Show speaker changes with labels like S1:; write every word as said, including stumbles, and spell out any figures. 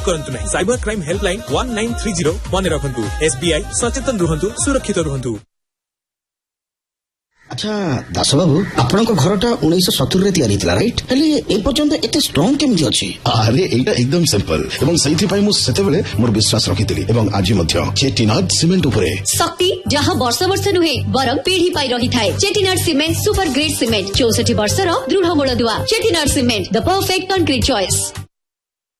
S1: करंतु नहीं। Cyber crime helpline one nine three zero मन रखंतु। एसबीआई सचेतन रुहंतु, सुरक्षित रुहंतु।
S2: अच्छा दास बाबू आपण घरटा उन्नीस सत्तर रे तैयारी थिला राइट हेले ए पर्यंत एते स्ट्रांग केमि अछि?
S3: अरे एटा एकदम सिंपल एवं सही पाई मु सेते बेले मोर विश्वास रखितली एवं आज मध्य चेटिनाड सीमेंट उपरे
S4: शक्ति जहां वर्ष वर्ष नुहे बरम पीढ़ी पाई रही थाए। Chettinad cement super grade cement चौसठ वर्ष रो दृढ़ मूल दुआ। Chettinad cement the perfect concrete choice.